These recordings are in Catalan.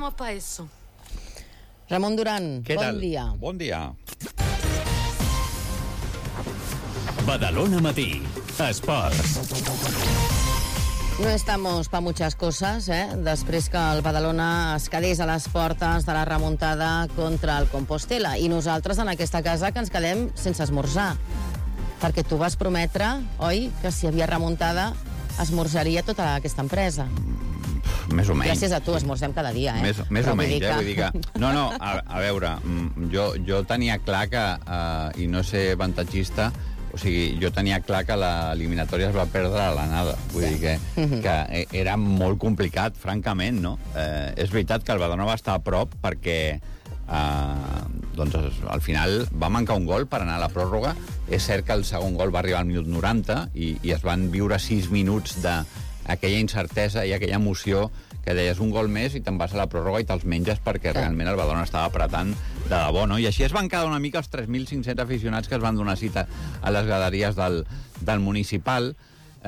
estamos para eso. Ramon Duran, bon dia. Bon dia. Badalona Matí, esports. No estamos pa muchas cosas, després que el Badalona es quedés a les portes de la remuntada contra el Compostela. I nosaltres en aquesta casa que ens quedem sense esmorzar. Perquè tu vas prometre, oi, que si hi havia remuntada esmorzaria tota aquesta empresa. Més o menys. Gràcies a tu, esmorzem cada dia, Més o menys, vull dir que... No, a veure, jo tenia clar que, i no sé avantatgista, o sigui, jo tenia clar que l'eliminatòria es va perdre a l'anada. Vull dir que era molt complicat, francament, no? És veritat que el Badalona va estar a prop perquè doncs al final va mancar un gol per anar a la pròrroga. És cert que el segon gol va arribar al minut 90 i es van viure 6 minuts d'aquella incertesa i aquella emoció que deies un gol més i te'n vas a la pròrroga i te'ls menges perquè realment el Badalona estava apretant de debò, no? I així es van quedar una mica els 3.500 aficionats que es van donar cita a les graderies del municipal.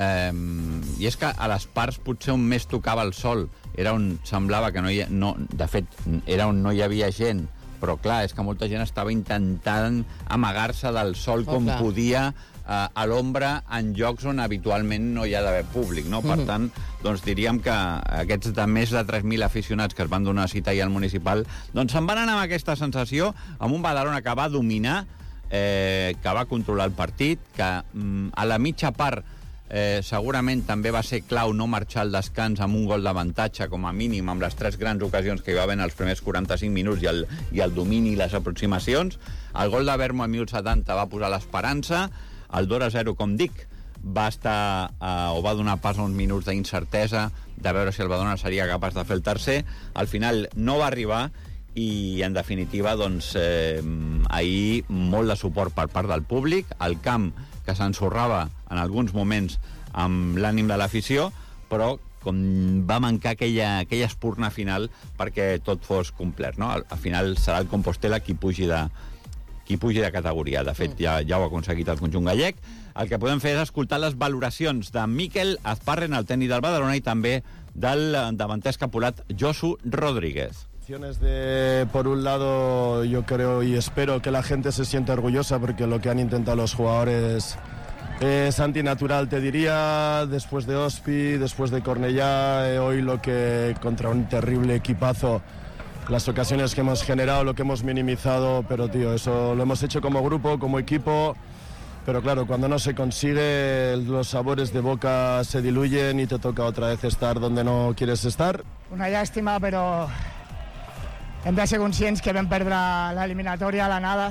I és que a les parts potser on més tocava el sol era on semblava que de fet era on no hi havia gent, però clar, és que molta gent estava intentant amagar-se del sol com podia a l'ombra en llocs on habitualment no hi ha d'haver públic, no? Per tant, doncs diríem que aquests de més de 3.000 aficionats que es van donar cita ahir al municipal, doncs se'n van anar amb aquesta sensació, amb un Badalona que va dominar, que va controlar el partit, que a la mitja part segurament també va ser clau no marxar al descans amb un gol d'avantatge, com a mínim, amb les 3 grans ocasions que hi va haver en els primers 45 minuts i el domini i les aproximacions. El gol de Vermo a 1070 va posar l'esperança. El 2-0, com dic, va estar o va donar pas a uns minuts d'incertesa de veure si el Badalona seria capaç de fer el tercer. Al final no va arribar i, en definitiva, doncs, ahir molt de suport per part del públic, el camp que s'ensorrava en alguns moments amb l'ànim de l'afició, però com va mancar aquella espurna final perquè tot fos complet, no? Al final serà el Compostela qui pugi de categoria. De fet, ja ho ha aconseguit el conjunt gallec. El que podem fer és escoltar les valoracions de Mikel Azparren, el tècnic del Badalona, i també del davanter escapulat Josu Rodríguez. Por un lado, yo creo y espero que la gente se sienta orgullosa porque lo que han intentado los jugadores es antinatural, te diría, después de Ospi, después de Cornellá, hoy lo que contra un terrible equipazo, las ocasiones que hemos generado, lo que hemos minimizado, pero tío, eso lo hemos hecho como grupo, como equipo, pero claro, cuando no se consigue, los sabores de boca se diluyen y te toca otra vez estar donde no quieres estar. Una llàstima, però hem de ser conscients que vam perdre l'eliminatòria a l'anada.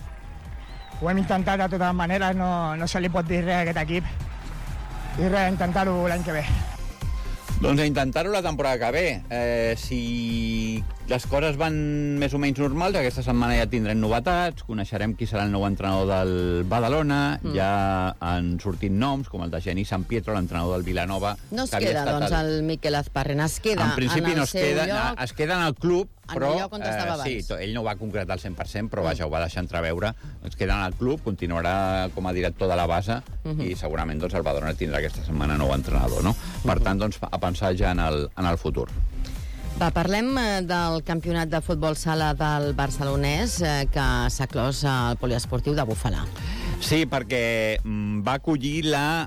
Ho hem intentat de totes maneres, no se li pot dir res a aquest equip. I res, intentar-ho l'any que ve. Doncs a intentar-ho la temporada que ve. Si les coses van més o menys normals, aquesta setmana ja tindrem novetats, coneixerem qui serà el nou entrenador del Badalona, ja han sortit noms, com el de Geni San Pietro, l'entrenador del Vilanova. No es queda, doncs, el Mikel Azparren, es queda en principi en el no es seu queda, lloc. Es queda en el club, però... En el lloc on estava abans. Sí, ell no ho va concretar al 100%, però vaja, ho va deixar entreveure. Es queda en el club, continuarà com a director de la base i segurament doncs, el Badalona tindrà aquesta setmana nou entrenador, no? Per tant, doncs, a pensar ja en el futur. Va, parlem del campionat de futbol sala del barcelonès que s'ha clos al poliesportiu de Bufalà. Sí, perquè va acollir la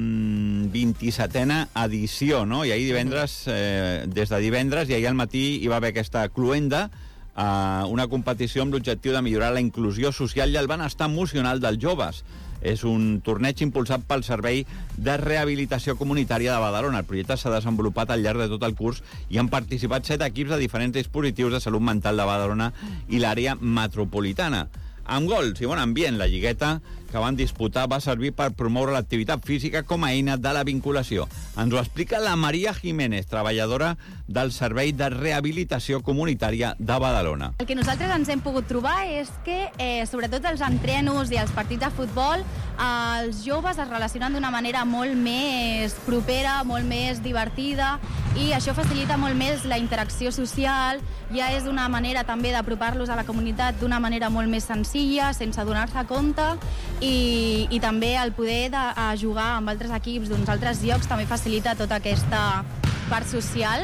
27a edició, no? I ahir divendres, des de divendres i ahir al matí hi va haver aquesta cluenda, una competició amb l'objectiu de millorar la inclusió social i el benestar emocional dels joves. És un torneig impulsat pel Servei de Rehabilitació Comunitària de Badalona. El projecte s'ha desenvolupat al llarg de tot el curs i han participat 7 equips de diferents dispositius de salut mental de Badalona i l'àrea metropolitana. Amb gols i bon ambient, la lligueta que van disputar va servir per promoure l'activitat física com a eina de la vinculació. Ens ho explica la Maria Jiménez, treballadora del Servei de Rehabilitació Comunitària de Badalona. El que nosaltres ens hem pogut trobar és que, sobretot els entrenos i els partits de futbol, els joves es relacionen d'una manera molt més propera, molt més divertida, i això facilita molt més la interacció social, ja és una manera també d'apropar-los a la comunitat d'una manera molt més senzilla, sense donar-se compte, i també el poder jugar amb altres equips d'uns altres llocs també facilita tota aquesta part social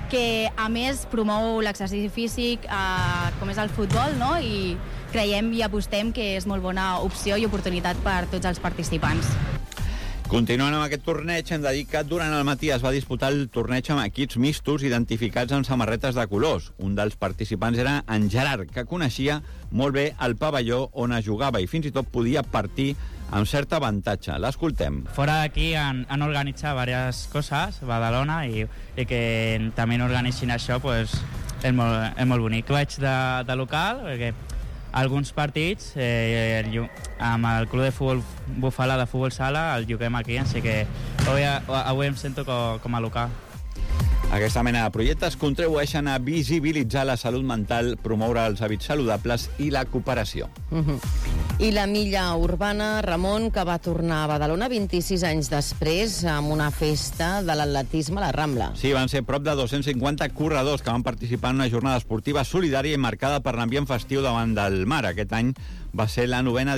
que a més promou l'exercici físic com és el futbol, no? I creiem i apostem que és molt bona opció i oportunitat per tots els participants. Continuant amb aquest torneig, hem de dir que durant el matí es va disputar el torneig amb equips mixtos identificats amb samarretes de colors. Un dels participants era en Gerard, que coneixia molt bé el pavelló on es jugava i fins i tot podia partir amb cert avantatge. L'escoltem. Fora d'aquí han organitzat diverses coses, Badalona, i que també organitzin això pues, és molt bonic. Vaig de local, perquè alguns partits amb el club de futbol Bufala de futbol sala el juguem aquí, així que avui em sento com a local. Aquesta mena de projectes contribueixen a visibilitzar la salut mental, promoure els hàbits saludables i la cooperació. I la milla urbana, Ramon, que va tornar a Badalona 26 anys després amb una festa de l'atletisme a la Rambla. Sí, van ser prop de 250 corredors que van participar en una jornada esportiva solidària i marcada per l'ambient festiu davant del mar. Aquest any va ser la 9ª